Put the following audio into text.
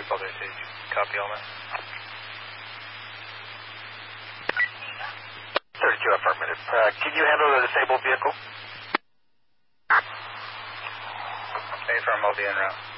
Baltic Stage. Copy all that. 32 affirmative. Can you handle the disabled vehicle? Affirm, I'll be en route.